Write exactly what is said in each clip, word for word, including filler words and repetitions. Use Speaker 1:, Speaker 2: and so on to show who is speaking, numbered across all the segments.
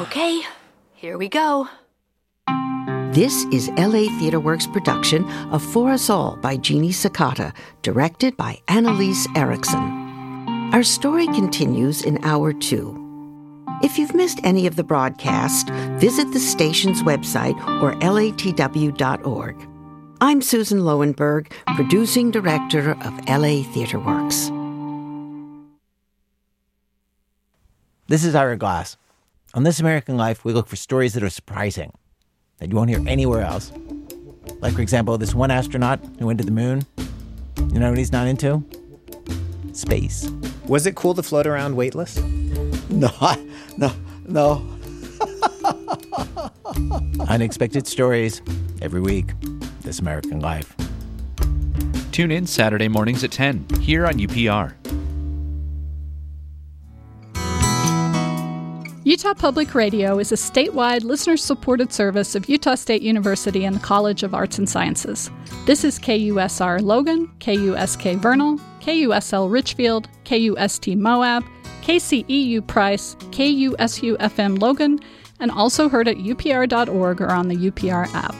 Speaker 1: Okay, here we go.
Speaker 2: This is L A TheatreWorks' production of For Us All by Jeannie Sakata, directed by Annalise Erickson. Our story continues in Hour two. If you've missed any of the broadcast, visit the station's website or L A T W dot org. I'm Susan Lowenberg, producing director of L A TheatreWorks.
Speaker 3: This is Ira Glass. On This American Life, we look for stories that are surprising, that you won't hear anywhere else. Like, for example, this one astronaut who went to the moon. You know what he's not into? Space.
Speaker 4: Was it cool to float around weightless?
Speaker 5: No, I, no, no.
Speaker 3: Unexpected stories every week. This American Life.
Speaker 6: Tune in Saturday mornings at ten, here on U P R.
Speaker 7: Utah Public Radio is a statewide, listener-supported service of Utah State University and the College of Arts and Sciences. This is K U S R Logan, K U S K Vernal, K U S L Richfield, K U S T Moab, K C E U Price, K U S U F M Logan, and also heard at U P R dot org or on the U P R app.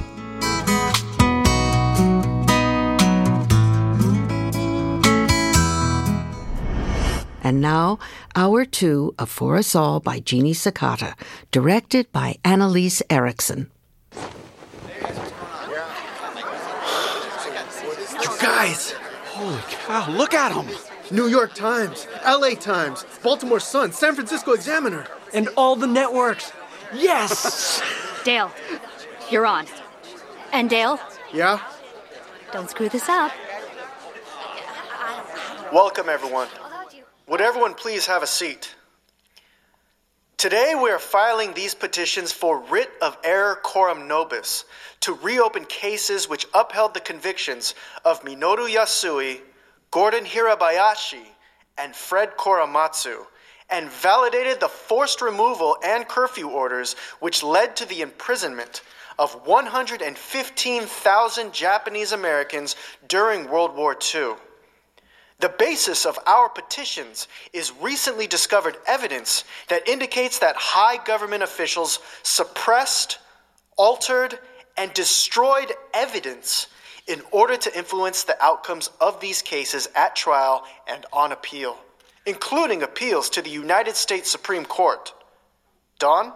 Speaker 2: And now, Hour two of For Us All by Jeannie Sakata, directed by Annalise Erickson.
Speaker 8: You guys! Holy cow, look at them! New York Times, L A Times, Baltimore Sun, San Francisco Examiner.
Speaker 9: And all the networks. Yes!
Speaker 1: Dale, you're on. And Dale?
Speaker 8: Yeah?
Speaker 1: Don't screw this up.
Speaker 10: Welcome, everyone. Would everyone please have a seat? Today we are filing these petitions for writ of error coram nobis to reopen cases which upheld the convictions of Minoru Yasui, Gordon Hirabayashi, and Fred Korematsu, and validated the forced removal and curfew orders which led to the imprisonment of one hundred fifteen thousand Japanese Americans during World War Two. The basis of our petitions is recently discovered evidence that indicates that high government officials suppressed, altered, and destroyed evidence in order to influence the outcomes of these cases at trial and on appeal, including appeals to the United States Supreme Court. Don?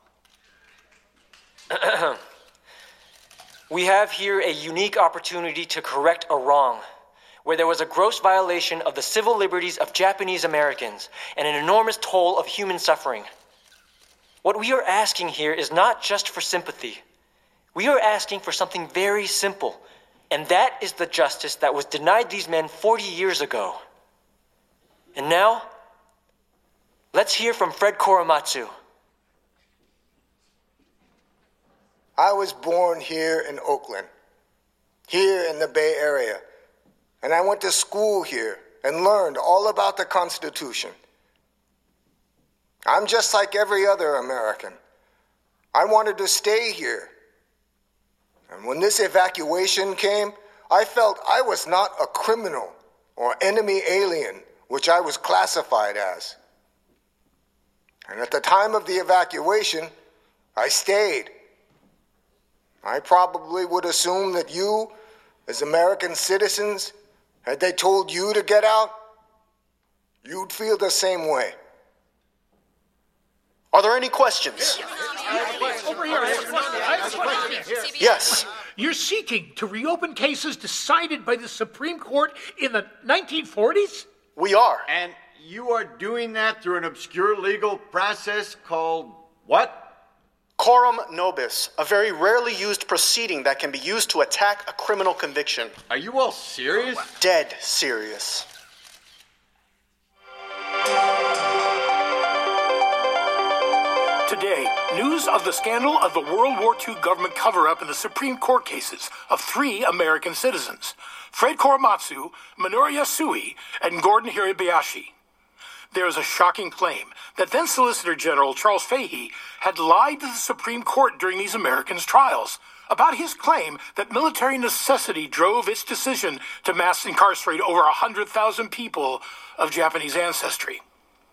Speaker 9: We have here a unique opportunity to correct a wrong, where there was a gross violation of the civil liberties of Japanese Americans and an enormous toll of human suffering. What we are asking here is not just for sympathy. We are asking for something very simple, and that is the justice that was denied these men forty years ago. And now, let's hear from Fred Korematsu.
Speaker 11: I was born here in Oakland, here in the Bay Area. And I went to school here and learned all about the Constitution. I'm just like every other American. I wanted to stay here. And when this evacuation came, I felt I was not a criminal or enemy alien, which I was classified as. And at the time of the evacuation, I stayed. I probably would assume that you, as American citizens, had they told you to get out, you'd feel the same way.
Speaker 10: Are there any questions?
Speaker 12: Over here. I have a question.
Speaker 10: Yes.
Speaker 12: You're seeking to reopen cases decided by the Supreme Court in the nineteen forties?
Speaker 10: We are.
Speaker 13: And you are doing that through an obscure legal process called what?
Speaker 10: Coram nobis, a very rarely used proceeding that can be used to attack a criminal conviction.
Speaker 13: Are you all serious?
Speaker 10: Dead serious.
Speaker 12: Today, news of the scandal of the World War Two government cover-up in the Supreme Court cases of three American citizens, Fred Korematsu, Minoru Yasui, and Gordon Hirabayashi. There is a shocking claim that then Solicitor General Charles Fahey had lied to the Supreme Court during these Americans' trials about his claim that military necessity drove its decision to mass incarcerate over one hundred thousand people of Japanese ancestry.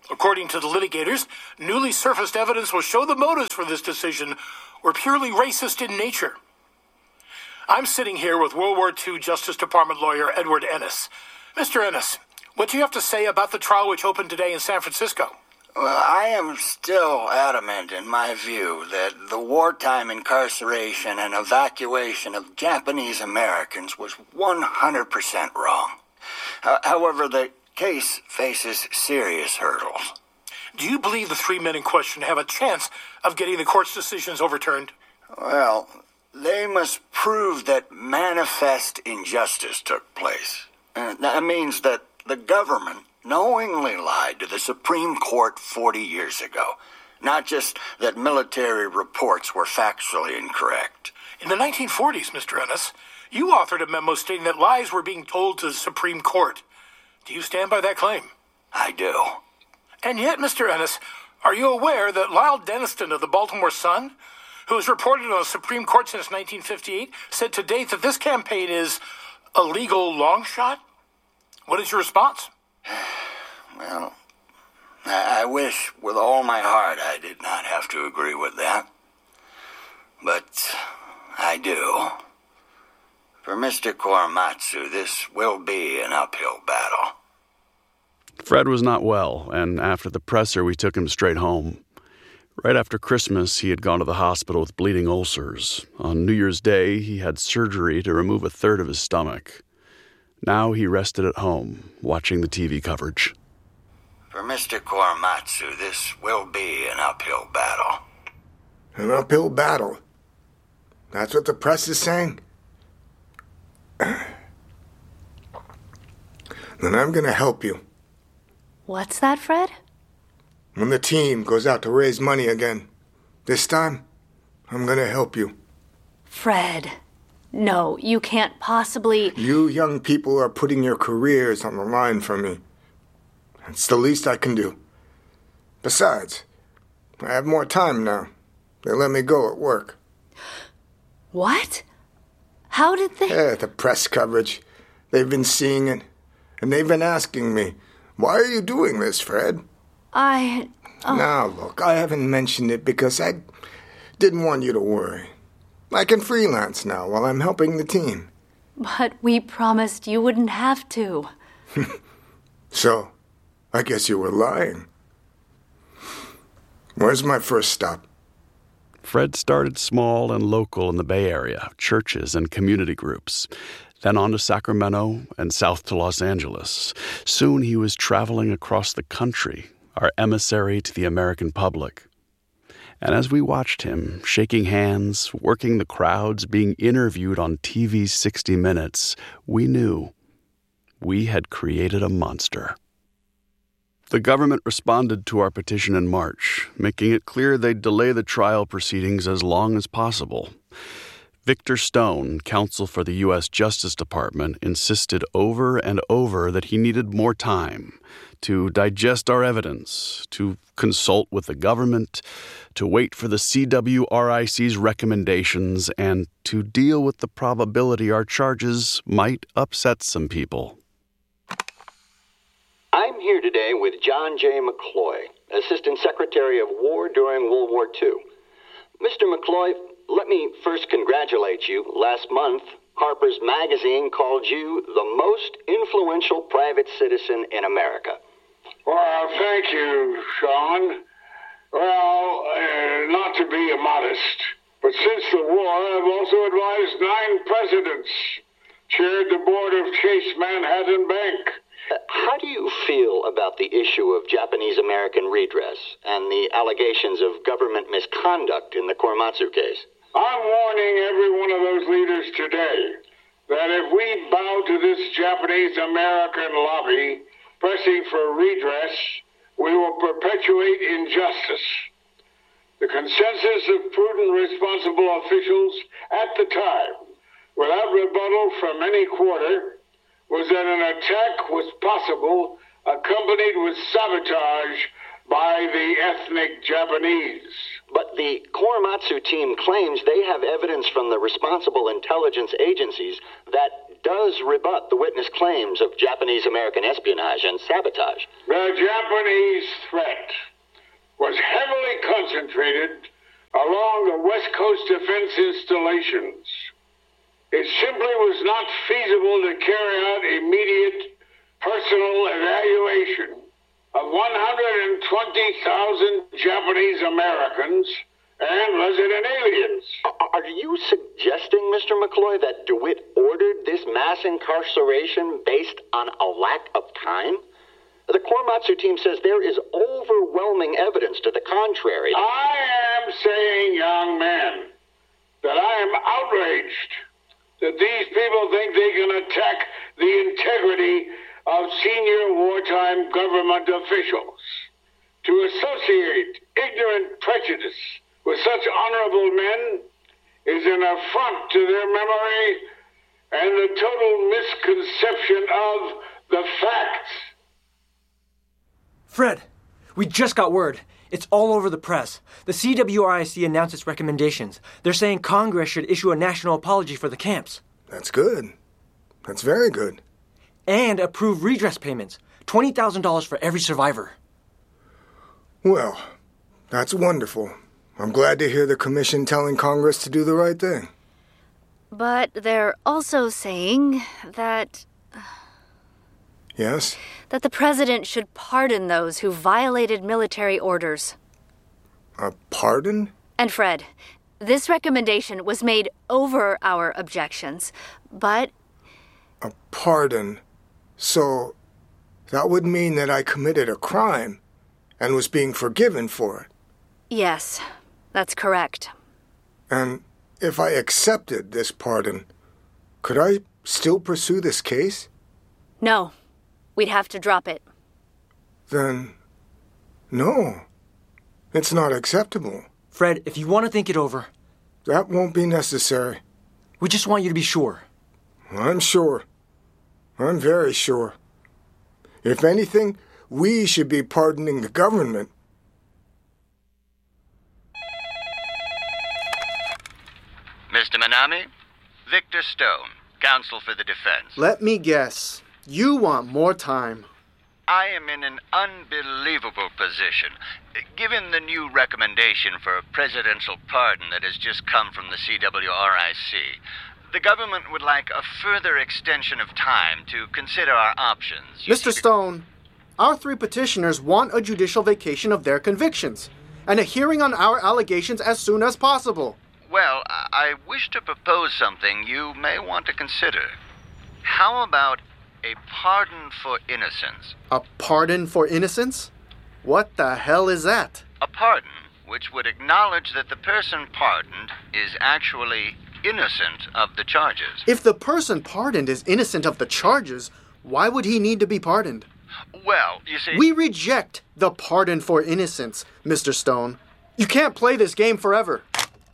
Speaker 12: According to the litigators, newly surfaced evidence will show the motives for this decision were purely racist in nature. I'm sitting here with World War Two Justice Department lawyer Edward Ennis. Mister Ennis, what do you have to say about the trial which opened today in San Francisco?
Speaker 14: Well, I am still adamant in my view that the wartime incarceration and evacuation of Japanese Americans was one hundred percent wrong. However, the case faces serious hurdles.
Speaker 12: Do you believe the three men in question have a chance of getting the court's decisions overturned?
Speaker 14: Well, they must prove that manifest injustice took place. Uh, that means that the government knowingly lied to the Supreme Court forty years ago. Not just that military reports were factually incorrect.
Speaker 12: In the nineteen forties, Mister Ennis, you authored a memo stating that lies were being told to the Supreme Court. Do you stand by that claim?
Speaker 14: I do.
Speaker 12: And yet, Mister Ennis, are you aware that Lyle Denniston of the Baltimore Sun, who has reported on the Supreme Court since nineteen fifty-eight, said to date that this campaign is a legal long shot? What is your response?
Speaker 14: Well, I wish with all my heart I did not have to agree with that. But I do. For Mister Korematsu, this will be an uphill battle.
Speaker 15: Fred was not well, and after the presser, we took him straight home. Right after Christmas, he had gone to the hospital with bleeding ulcers. On New Year's Day, he had surgery to remove a third of his stomach. Now he rested at home, watching the T V coverage.
Speaker 14: For Mister Korematsu, this will be an uphill battle.
Speaker 11: An uphill battle? That's what the press is saying? Then I'm going to help you.
Speaker 1: What's that, Fred?
Speaker 11: When the team goes out to raise money again, this time, I'm going to help you.
Speaker 1: Fred, no, you can't possibly...
Speaker 11: You young people are putting your careers on the line for me. It's the least I can do. Besides, I have more time now. They let me go at work.
Speaker 1: What? How did they...
Speaker 11: Yeah, the press coverage. They've been seeing it. And they've been asking me, why are you doing this, Fred?
Speaker 1: I... Oh.
Speaker 11: Now, look, I haven't mentioned it because I didn't want you to worry. I can freelance now while I'm helping the team.
Speaker 1: But we promised you wouldn't have to.
Speaker 11: So, I guess you were lying. Where's my first stop?
Speaker 15: Fred started small and local in the Bay Area, churches and community groups. Then on to Sacramento and south to Los Angeles. Soon he was traveling across the country, our emissary to the American public. And as we watched him, shaking hands, working the crowds, being interviewed on T V's sixty minutes, we knew we had created a monster. The government responded to our petition in March, making it clear they'd delay the trial proceedings as long as possible. Victor Stone, counsel for the U S Justice Department, insisted over and over that he needed more time to digest our evidence, to consult with the government, to wait for the C W R I C's recommendations, and to deal with the probability our charges might upset some people.
Speaker 16: I'm here today with John J. McCloy, Assistant Secretary of War during World War Two. Mister McCloy, let me first congratulate you. Last month, Harper's Magazine called you the most influential private citizen in America.
Speaker 17: Well, thank you, Sean. Well, uh, not to be immodest, but since the war, I've also advised nine presidents, chaired the board of Chase Manhattan Bank.
Speaker 16: Uh, how do you feel about the issue of Japanese-American redress and the allegations of government misconduct in the Korematsu case?
Speaker 17: I'm warning every one of those leaders today that if we bow to this Japanese-American lobby pressing for redress, we will perpetuate injustice. The consensus of prudent, responsible officials at the time, without rebuttal from any quarter, was that an attack was possible accompanied with sabotage by the ethnic Japanese.
Speaker 16: But the Korematsu team claims they have evidence from the responsible intelligence agencies that does rebut the witness claims of Japanese-American espionage and sabotage.
Speaker 17: The Japanese threat was heavily concentrated along the West Coast defense installations. It simply was not feasible to carry out immediate personal evaluation of one hundred twenty thousand Japanese Americans and resident aliens.
Speaker 16: Are you suggesting, Mister McCloy, that DeWitt ordered this mass incarceration based on a lack of time? The Korematsu team says there is overwhelming evidence to the contrary.
Speaker 17: I am saying, young man, that I am outraged that these people think they can attack the integrity of senior wartime government officials. To associate ignorant prejudice with such honorable men is an affront to their memory and the total misconception of the facts.
Speaker 9: Fred, we just got word. It's all over the press. The C W R I C announced its recommendations. They're saying Congress should issue a national apology for the camps.
Speaker 11: That's good. That's very good.
Speaker 9: And approve redress payments. twenty thousand dollars for every survivor.
Speaker 11: Well, that's wonderful. I'm glad to hear the commission telling Congress to do the right thing.
Speaker 1: But they're also saying that...
Speaker 11: Yes?
Speaker 1: That the president should pardon those who violated military orders.
Speaker 11: A pardon?
Speaker 1: And Fred, this recommendation was made over our objections, but...
Speaker 11: A pardon? So, that would mean that I committed a crime and was being forgiven for it?
Speaker 1: Yes, that's correct.
Speaker 11: And if I accepted this pardon, could I still pursue this case?
Speaker 1: No. We'd have to drop it.
Speaker 11: Then, no. It's not acceptable.
Speaker 9: Fred, if you want to think it over...
Speaker 11: That won't be necessary.
Speaker 9: We just want you to be sure.
Speaker 11: I'm sure. I'm very sure. If anything, we should be pardoning the government.
Speaker 18: Mister Manami, Victor Stone, counsel for the defense.
Speaker 8: Let me guess. You want more time.
Speaker 18: I am in an unbelievable position. Given the new recommendation for a presidential pardon that has just come from the C W R I C, the government would like a further extension of time to consider our options. You
Speaker 8: Mister Stone, our three petitioners want a judicial vacation of their convictions and a hearing on our allegations as soon as possible.
Speaker 18: Well, I wish to propose something you may want to consider. How about a pardon for innocence?
Speaker 8: A pardon for innocence? What the hell is that?
Speaker 18: A pardon which would acknowledge that the person pardoned is actually innocent of the charges.
Speaker 8: If the person pardoned is innocent of the charges, why would he need to be pardoned?
Speaker 18: Well, you see...
Speaker 8: We reject the pardon for innocence, Mister Stone. You can't play this game forever.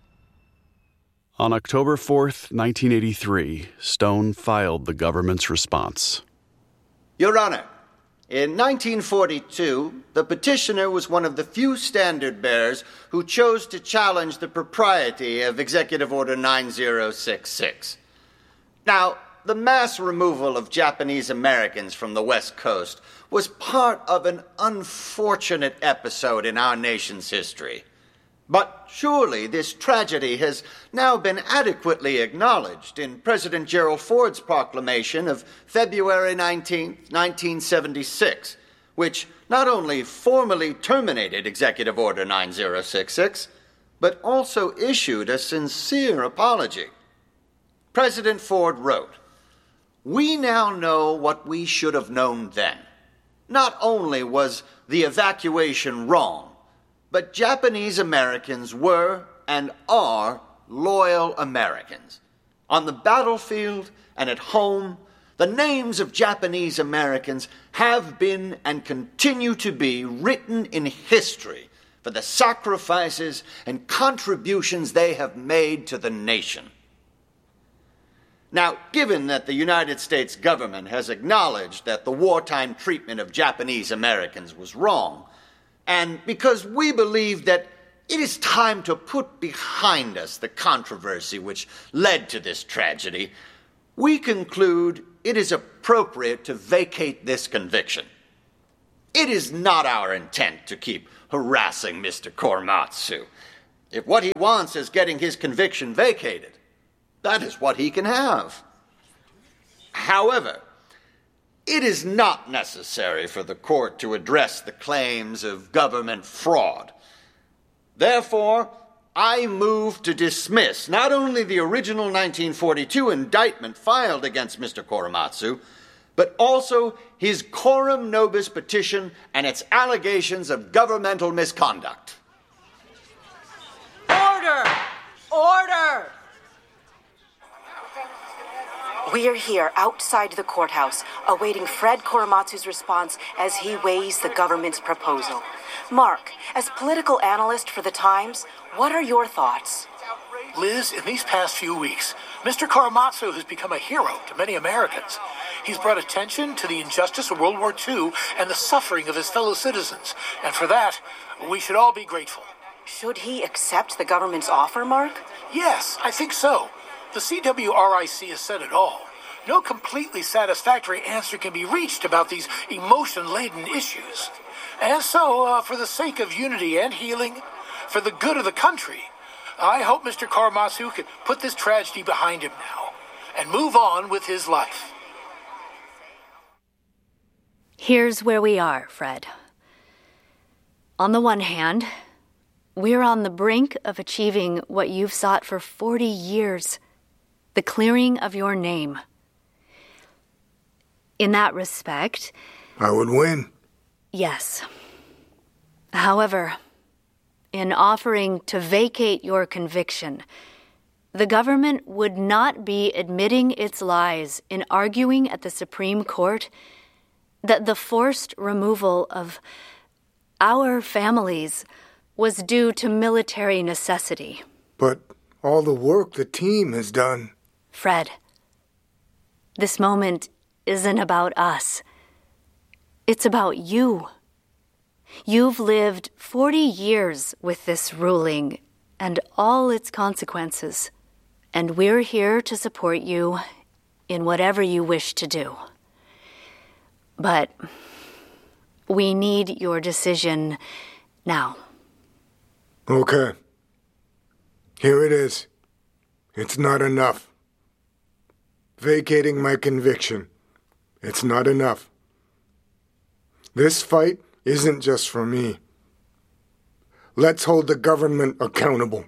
Speaker 15: On October fourth, nineteen eighty-three, Stone filed the government's response.
Speaker 5: Your Honor, in nineteen forty-two, the petitioner was one of the few standard bearers who chose to challenge the propriety of Executive Order nine zero six six. Now, the mass removal of Japanese Americans from the West Coast was part of an unfortunate episode in our nation's history. But surely this tragedy has now been adequately acknowledged in President Gerald Ford's proclamation of February nineteenth, nineteen seventy-six, which not only formally terminated Executive Order nine zero six six, but also issued a sincere apology. President Ford wrote, "We now know what we should have known then. Not only was the evacuation wrong, but Japanese Americans were and are loyal Americans. On the battlefield and at home, the names of Japanese Americans have been and continue to be written in history for the sacrifices and contributions they have made to the nation." Now, given that the United States government has acknowledged that the wartime treatment of Japanese Americans was wrong, and because we believe that it is time to put behind us the controversy which led to this tragedy, we conclude it is appropriate to vacate this conviction. It is not our intent to keep harassing Mister Korematsu. If what he wants is getting his conviction vacated, that is what he can have. However, it is not necessary for the court to address the claims of government fraud. Therefore, I move to dismiss not only the original nineteen forty-two indictment filed against Mister Korematsu, but also his coram nobis petition and its allegations of governmental misconduct.
Speaker 19: Order! Order!
Speaker 20: We are here outside the courthouse, awaiting Fred Korematsu's response as he weighs the government's proposal. Mark, as political analyst for The Times, what are your thoughts?
Speaker 12: Liz, in these past few weeks, Mister Korematsu has become a hero to many Americans. He's brought attention to the injustice of World War Two and the suffering of his fellow citizens. And for that, we should all be grateful.
Speaker 20: Should he accept the government's offer, Mark?
Speaker 12: Yes, I think so. The C W R I C has said it all. No completely satisfactory answer can be reached about these emotion-laden issues. And so, uh, for the sake of unity and healing, for the good of the country, I hope Mister Korematsu can put this tragedy behind him now and move on with his life.
Speaker 1: Here's where we are, Fred. On the one hand, we're on the brink of achieving what you've sought for forty years, the clearing of your name. In that respect,
Speaker 11: I would win.
Speaker 1: Yes. However, in offering to vacate your conviction, the government would not be admitting its lies in arguing at the Supreme Court that the forced removal of our families was due to military necessity.
Speaker 11: But all the work the team has done.
Speaker 1: Fred, this moment isn't about us. It's about you. You've lived forty years with this ruling and all its consequences, and we're here to support you in whatever you wish to do. But we need your decision now.
Speaker 11: Okay. Here it is. It's not enough. Vacating my conviction. It's not enough. This fight isn't just for me. Let's hold the government accountable.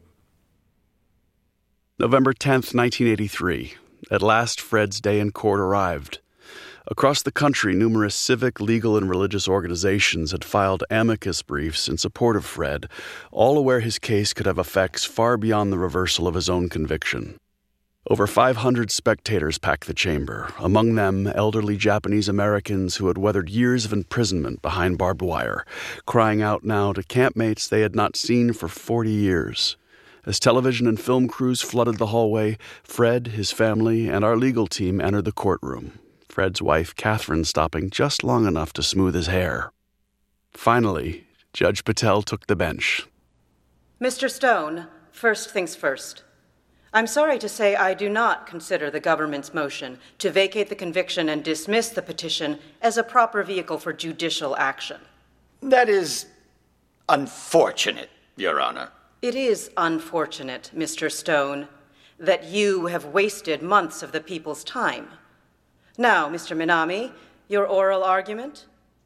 Speaker 15: November tenth, nineteen eighty-three. At last, Fred's day in court arrived. Across the country, numerous civic, legal, and religious organizations had filed amicus briefs in support of Fred, all aware his case could have effects far beyond the reversal of his own conviction. Over five hundred spectators packed the chamber, among them elderly Japanese Americans who had weathered years of imprisonment behind barbed wire, crying out now to campmates they had not seen for forty years. As television and film crews flooded the hallway, Fred, his family, and our legal team entered the courtroom, Fred's wife, Catherine, stopping just long enough to smooth his hair. Finally, Judge Patel took the bench.
Speaker 20: Mister Stone, first things first. I'm sorry to say I do not consider the government's motion to vacate the conviction and dismiss the petition as a proper vehicle for judicial action.
Speaker 5: That is unfortunate, Your Honor.
Speaker 20: It is unfortunate, Mister Stone, that you have wasted months of the people's time. Now, Mister Minami, your oral argument?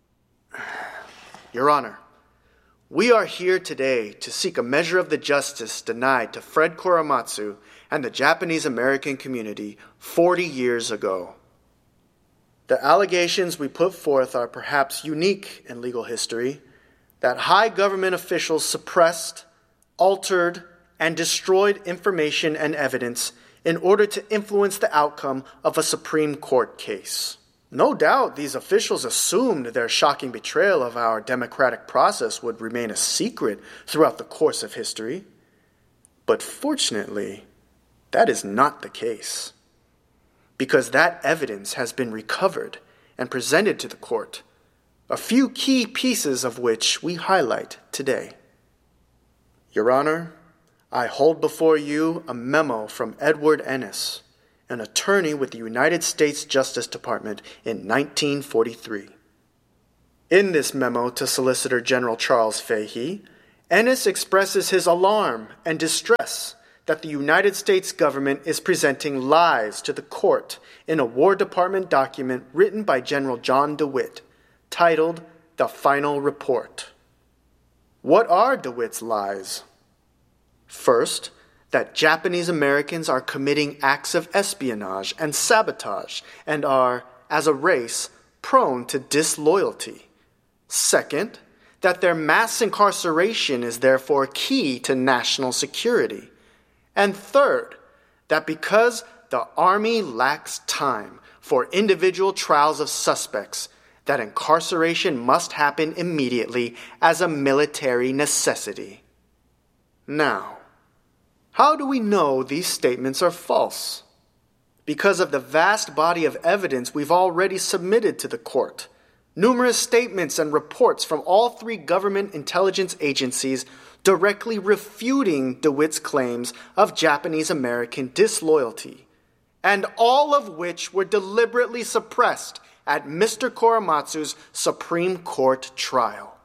Speaker 10: Your Honor, we are here today to seek a measure of the justice denied to Fred Korematsu and the Japanese American community forty years ago. The allegations we put forth are perhaps unique in legal history, that high government officials suppressed, altered, and destroyed information and evidence in order to influence the outcome of a Supreme Court case. No doubt these officials assumed their shocking betrayal of our democratic process would remain a secret throughout the course of history. But fortunately, that is not the case, because that evidence has been recovered and presented to the court, a few key pieces of which we highlight today. Your Honor, I hold before you a memo from Edward Ennis, an attorney with the United States Justice Department in nineteen forty-three. In this memo to Solicitor General Charles Fahey, Ennis expresses his alarm and distress that the United States government is presenting lies to the court in a War Department document written by General John DeWitt, titled The Final Report. What are DeWitt's lies? First, that Japanese Americans are committing acts of espionage and sabotage and are, as a race, prone to disloyalty. Second, that their mass incarceration is therefore key to national security. And third, that because the Army lacks time for individual trials of suspects, that incarceration must happen immediately as a military necessity. Now, how do we know these statements are false? Because of the vast body of evidence we've already submitted to the court. Numerous statements and reports from all three government intelligence agencies directly refuting DeWitt's claims of Japanese American disloyalty, and all of which were deliberately suppressed at Mister Korematsu's Supreme Court trial.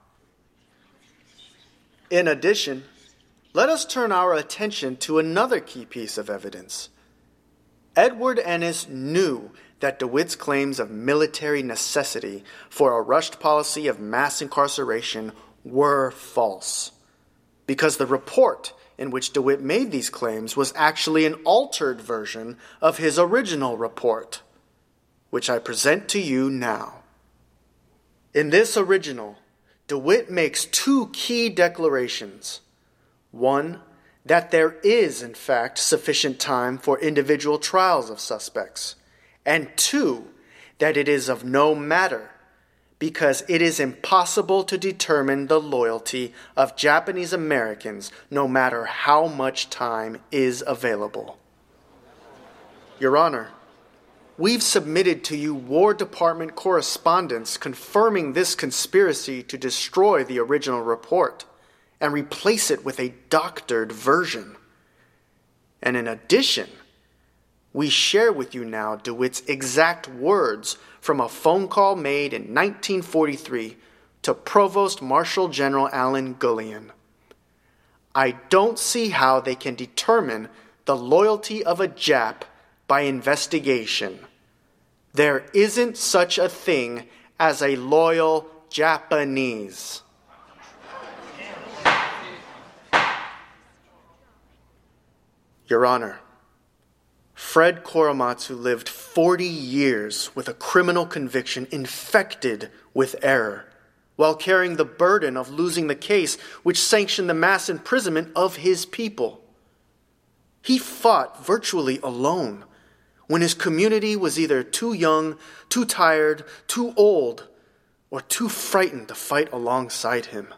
Speaker 10: In addition, let us turn our attention to another key piece of evidence. Edward Ennis knew that DeWitt's claims of military necessity for a rushed policy of mass incarceration were false, because the report in which DeWitt made these claims was actually an altered version of his original report, which I present to you now. In this original, DeWitt makes two key declarations. One, that there is, in fact, sufficient time for individual trials of suspects. And two, that it is of no matter, because it is impossible to determine the loyalty of Japanese Americans no matter how much time is available. Your Honor, we've submitted to you War Department correspondence confirming this conspiracy to destroy the original report and replace it with a doctored version. And in addition, we share with you now DeWitt's exact words from a phone call made in nineteen forty-three to Provost Marshal General Allen Gullion. I don't see how they can determine the loyalty of a Jap by investigation. There isn't such a thing as a loyal Japanese. Your Honor, Fred Korematsu lived forty years with a criminal conviction infected with error, while carrying the burden of losing the case which sanctioned the mass imprisonment of his people. He fought virtually alone when his community was either too young, too tired, too old, or too frightened to fight alongside him.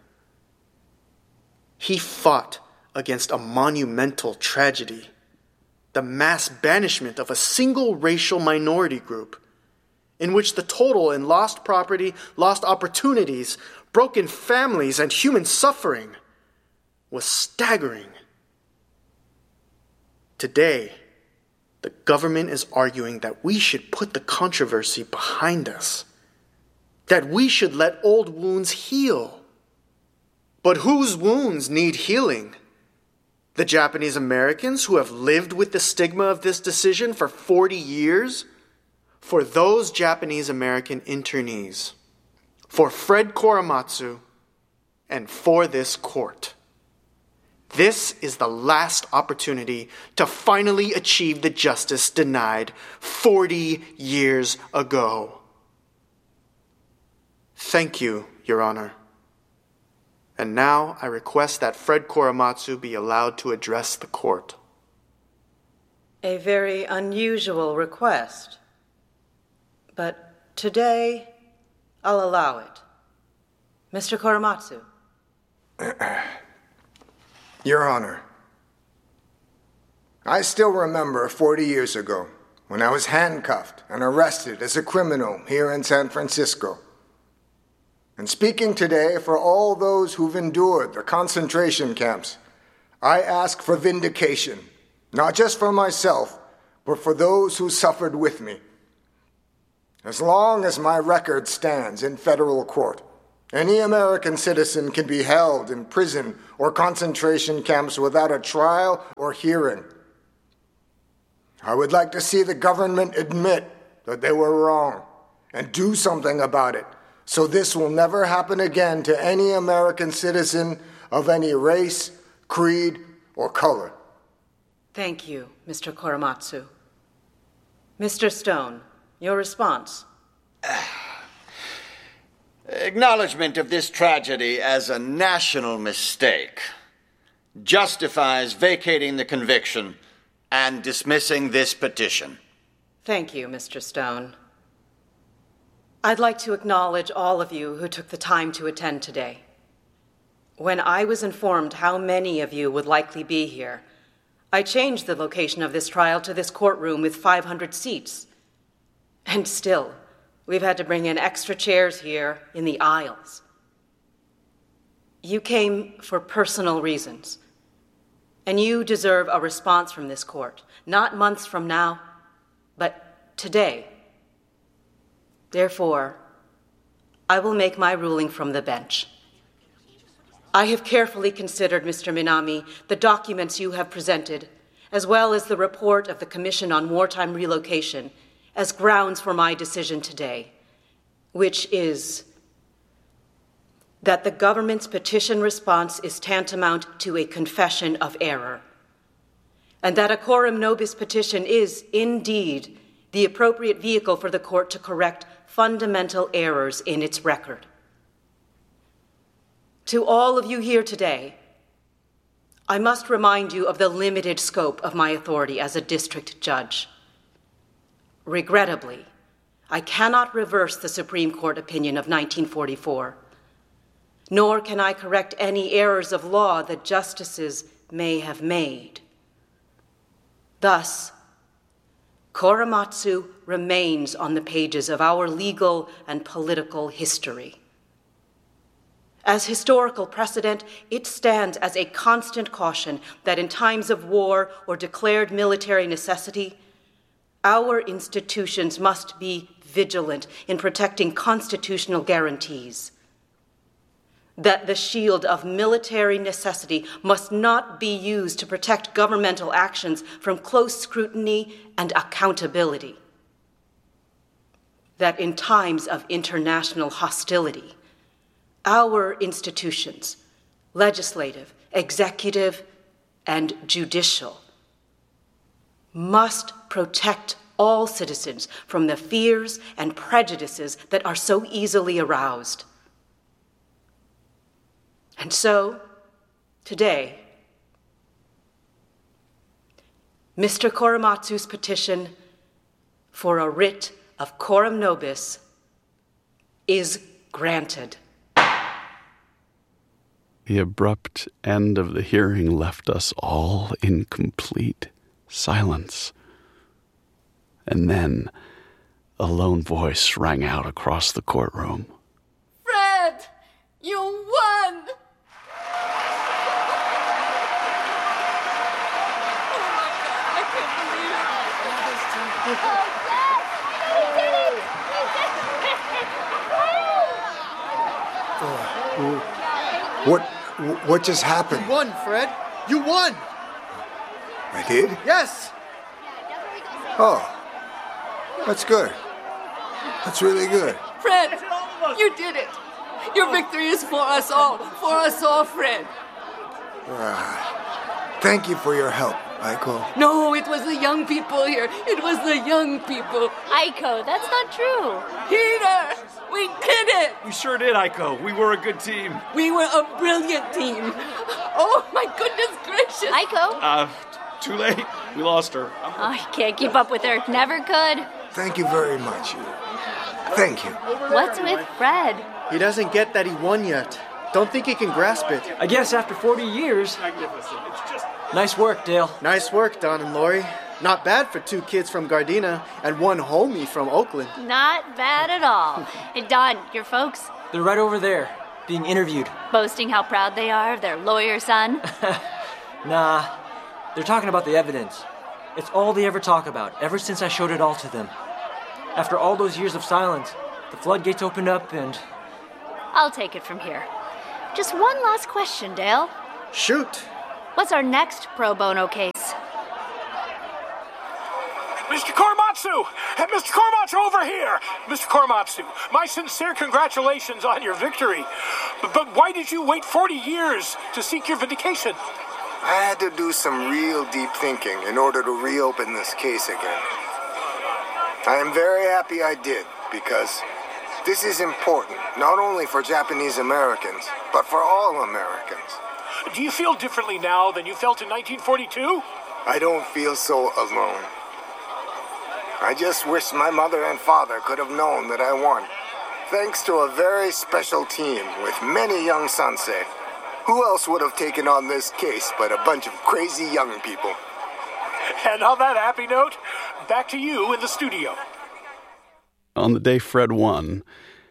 Speaker 10: He fought against a monumental tragedy, the mass banishment of a single racial minority group, in which the total in lost property, lost opportunities, broken families, and human suffering was staggering. Today, the government is arguing that we should put the controversy behind us, that we should let old wounds heal. But whose wounds need healing? The Japanese Americans who have lived with the stigma of this decision for forty years? For those Japanese American internees, for Fred Korematsu, and for this court. This is the last opportunity to finally achieve the justice denied forty years ago. Thank you, Your Honor. And now I request that Fred Korematsu be allowed to address the court.
Speaker 20: A very unusual request. But today, I'll allow it. Mister Korematsu.
Speaker 11: Your Honor, I still remember forty years ago when I was handcuffed and arrested as a criminal here in San Francisco. And speaking today for all those who've endured the concentration camps, I ask for vindication, not just for myself, but for those who suffered with me. As long as my record stands in federal court, any American citizen can be held in prison or concentration camps without a trial or hearing. I would like to see the government admit that they were wrong and do something about it, so this will never happen again to any American citizen of any race, creed, or color.
Speaker 20: Thank you, Mister Korematsu. Mister Stone, your response.
Speaker 5: Acknowledgement of this tragedy as a national mistake justifies vacating the conviction and dismissing this petition.
Speaker 20: Thank you, Mister Stone. I'd like to acknowledge all of you who took the time to attend today. When I was informed how many of you would likely be here, I changed the location of this trial to this courtroom with five hundred seats. And still, we've had to bring in extra chairs here in the aisles. You came for personal reasons, and you deserve a response from this court, not months from now, but today. Therefore, I will make my ruling from the bench. I have carefully considered, Mister Minami, the documents you have presented, as well as the report of the Commission on Wartime Relocation, as grounds for my decision today, which is that the government's petition response is tantamount to a confession of error, and that a coram nobis petition is, indeed, the appropriate vehicle for the court to correct fundamental errors in its record. To all of you here today, I must remind you of the limited scope of my authority as a district judge. Regrettably, I cannot reverse the Supreme Court opinion of nineteen forty-four, nor can I correct any errors of law that justices may have made. Thus, Korematsu remains on the pages of our legal and political history. As historical precedent, it stands as a constant caution that in times of war or declared military necessity, our institutions must be vigilant in protecting constitutional guarantees. That the shield of military necessity must not be used to protect governmental actions from close scrutiny and accountability. That in times of international hostility, our institutions, legislative, executive, and judicial, must protect all citizens from the fears and prejudices that are so easily aroused. And so, today, Mister Korematsu's petition for a writ of coram nobis is granted.
Speaker 15: The abrupt end of the hearing left us all in complete silence. And then a lone voice rang out across the courtroom.
Speaker 19: Fred, you won!
Speaker 11: What, what just happened?
Speaker 8: You won, Fred. You won.
Speaker 11: I did?
Speaker 8: Yes.
Speaker 11: Oh, that's good. That's really good.
Speaker 19: Fred, you did it. Your victory is for us all. For us all, Fred.
Speaker 11: Uh, thank you for your help, Aiko.
Speaker 19: No, it was the young people here. It was the young people.
Speaker 21: Aiko, that's not true.
Speaker 19: Peter, we did it.
Speaker 22: We sure did, Aiko. We were a good team.
Speaker 19: We were a brilliant team. Oh, my goodness gracious.
Speaker 21: Aiko?
Speaker 22: Uh, too late. We lost her.
Speaker 21: Oh, I can't keep up with her. Never could.
Speaker 11: Thank you very much. Thank you.
Speaker 21: What's with Fred?
Speaker 8: He doesn't get that he won yet. Don't think he can grasp it.
Speaker 9: I guess after forty years.
Speaker 22: Magnificent. It's just...
Speaker 9: Nice work, Dale.
Speaker 8: Nice work, Don and Lori. Not bad for two kids from Gardena and one homie from Oakland.
Speaker 21: Not bad at all. Hey, Don, your folks,
Speaker 9: They're right over there, being interviewed.
Speaker 21: Boasting how proud they are of their lawyer son?
Speaker 9: Nah, they're talking about the evidence. It's all they ever talk about, ever since I showed it all to them. After all those years of silence, the floodgates opened up and...
Speaker 21: I'll take it from here. Just one last question, Dale.
Speaker 8: Shoot.
Speaker 21: What's our next pro bono case?
Speaker 12: Mister Korematsu! Mister Korematsu, over here! Mister Korematsu, my sincere congratulations on your victory. But, but why did you wait forty years to seek your vindication?
Speaker 11: I had to do some real deep thinking in order to reopen this case again. I am very happy I did, because this is important, not only for Japanese Americans, but for all Americans.
Speaker 12: Do you feel differently now than you felt in nineteen forty-two?
Speaker 11: I don't feel so alone. I just wish my mother and father could have known that I won. Thanks to a very special team with many young sansei. Who else would have taken on this case but a bunch of crazy young people?
Speaker 12: And on that happy note, back to you in the studio.
Speaker 15: On the day Fred won,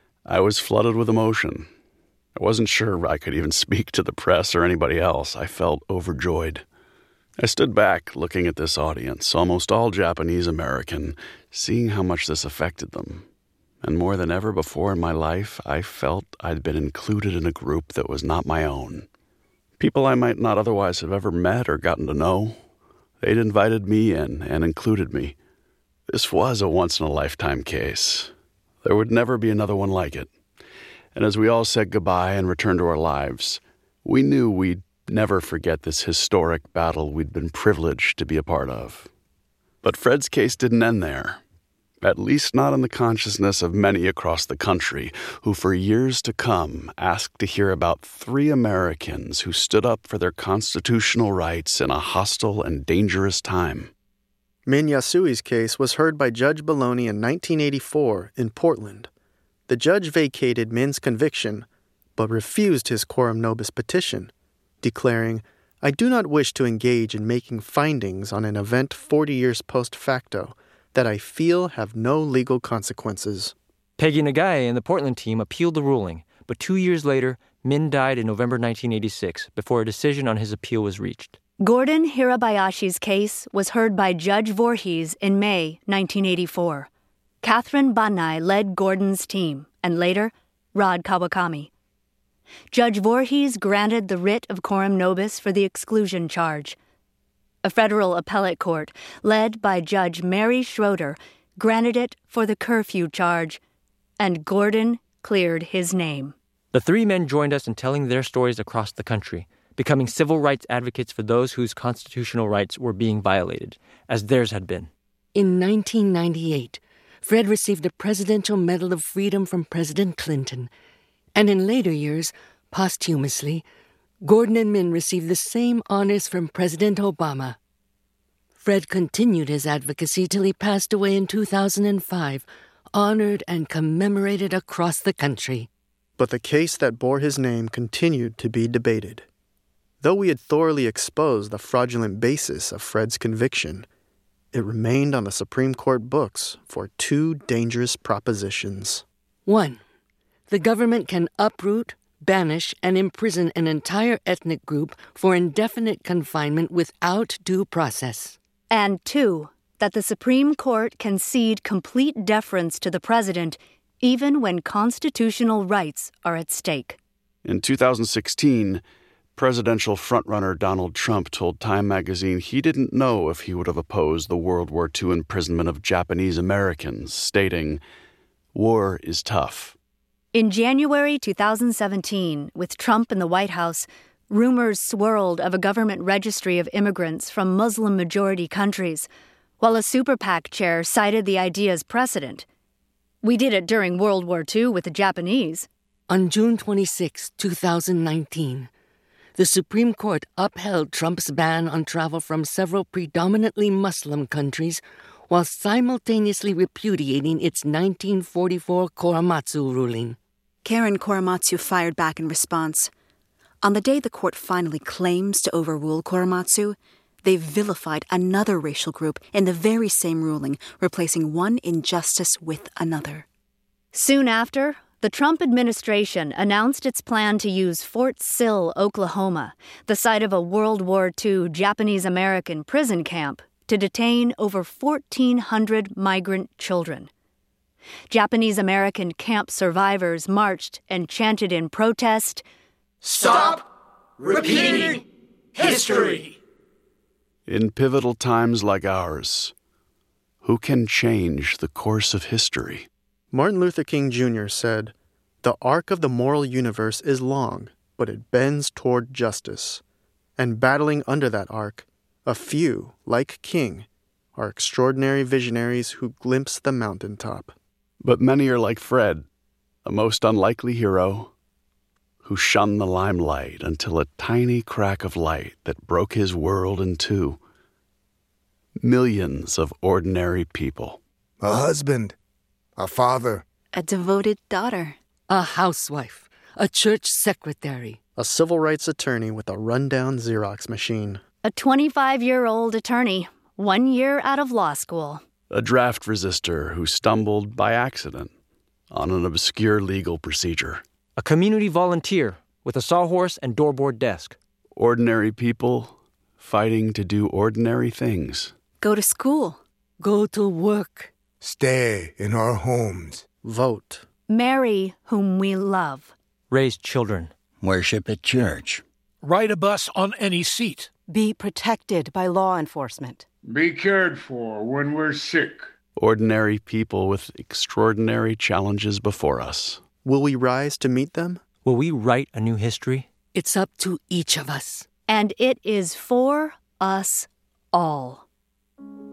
Speaker 15: I was flooded with emotion. I wasn't sure I could even speak to the press or anybody else. I felt overjoyed. I stood back looking at this audience, almost all Japanese American, seeing how much this affected them. And more than ever before in my life, I felt I'd been included in a group that was not my own. People I might not otherwise have ever met or gotten to know. They'd invited me in and included me. This was a once-in-a-lifetime case. There would never be another one like it. And as we all said goodbye and returned to our lives, we knew we'd never forget this historic battle we'd been privileged to be a part of. But Fred's case didn't end there. At least not in the consciousness of many across the country who for years to come asked to hear about three Americans who stood up for their constitutional rights in a hostile and dangerous time.
Speaker 8: Min Yasui's case was heard by Judge Baloney in nineteen eighty-four in Portland. The judge vacated Min's conviction, but refused his quorum nobis petition, declaring, "I do not wish to engage in making findings on an event forty years post facto that I feel have no legal consequences."
Speaker 9: Peggy Nagai and the Portland team appealed the ruling, but two years later, Min died in November nineteen eighty-six before a decision on his appeal was reached.
Speaker 1: Gordon Hirabayashi's case was heard by Judge Voorhees in May nineteen eighty-four. Catherine Banai led Gordon's team, and later, Rod Kawakami. Judge Voorhees granted the writ of coram nobis for the exclusion charge. A federal appellate court, led by Judge Mary Schroeder, granted it for the curfew charge, and Gordon cleared his name.
Speaker 9: The three men joined us in telling their stories across the country, becoming civil rights advocates for those whose constitutional rights were being violated, as theirs had been.
Speaker 3: In nineteen ninety-eight, Fred received a Presidential Medal of Freedom from President Clinton, and in later years, posthumously, Gordon and Min received the same honors from President Obama. Fred continued his advocacy till he passed away in two thousand five, honored and commemorated across the country.
Speaker 8: But the case that bore his name continued to be debated. Though we had thoroughly exposed the fraudulent basis of Fred's conviction, it remained on the Supreme Court books for two dangerous propositions.
Speaker 3: One, the government can uproot, banish, and imprison an entire ethnic group for indefinite confinement without due process.
Speaker 1: And two, that the Supreme Court can cede complete deference to the president even when constitutional rights are at stake.
Speaker 15: In two thousand sixteen, presidential frontrunner Donald Trump told Time magazine he didn't know if he would have opposed the World War Two imprisonment of Japanese Americans, stating, "War is tough."
Speaker 1: In January two thousand seventeen, with Trump in the White House, rumors swirled of a government registry of immigrants from Muslim-majority countries, while a super PAC chair cited the idea as precedent. We did it during World War Two with the Japanese.
Speaker 3: On June twenty-sixth, two thousand nineteen, the Supreme Court upheld Trump's ban on travel from several predominantly Muslim countries while simultaneously repudiating its nineteen forty-four Korematsu ruling.
Speaker 4: Karen Korematsu fired back in response. On the day the court finally claims to overrule Korematsu, they vilified another racial group in the very same ruling, replacing one injustice with another.
Speaker 1: Soon after, the Trump administration announced its plan to use Fort Sill, Oklahoma, the site of a World War Two Japanese-American prison camp, to detain over fourteen hundred migrant children. Japanese-American camp survivors marched and chanted in protest,
Speaker 12: "Stop repeating history!"
Speaker 15: In pivotal times like ours, who can change the course of history?
Speaker 8: Martin Luther King Junior said, "The arc of the moral universe is long, but it bends toward justice. And battling under that arc, a few, like King, are extraordinary visionaries who glimpse the mountaintop."
Speaker 15: But many are like Fred, a most unlikely hero, who shunned the limelight until a tiny crack of light that broke his world in two. Millions of ordinary people.
Speaker 11: A husband, a father,
Speaker 4: a devoted daughter,
Speaker 3: a housewife, a church secretary,
Speaker 8: a civil rights attorney with a rundown Xerox machine,
Speaker 1: a twenty-five-year-old attorney, one year out of law school,
Speaker 15: a draft resistor who stumbled by accident on an obscure legal procedure,
Speaker 6: a community volunteer with a sawhorse and doorboard desk.
Speaker 15: Ordinary people fighting to do ordinary things.
Speaker 4: Go to school.
Speaker 3: Go to work.
Speaker 11: Stay in our homes.
Speaker 8: Vote.
Speaker 1: Marry whom we love.
Speaker 6: Raise children.
Speaker 14: Worship at church.
Speaker 12: Ride a bus on any seat.
Speaker 20: Be protected by law enforcement.
Speaker 17: Be cared for when we're sick.
Speaker 15: Ordinary people with extraordinary challenges before us.
Speaker 8: Will we rise to meet them?
Speaker 6: Will we write a new history?
Speaker 3: It's up to each of us.
Speaker 1: And it is for us all.